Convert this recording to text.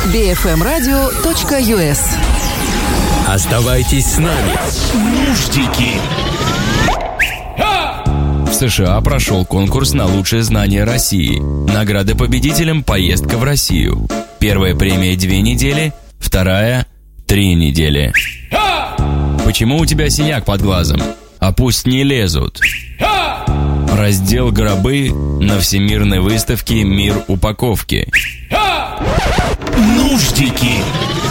bfmradio.us. Оставайтесь с нами. Нуждики. В США прошел конкурс на лучшее знание России. Награда победителям – поездка в Россию. Первая премия 2 недели, вторая – 3 недели. Почему у тебя синяк под глазом? А пусть не лезут. Раздел «Гробы» на Всемирной выставке «Мир упаковки». Нуждики.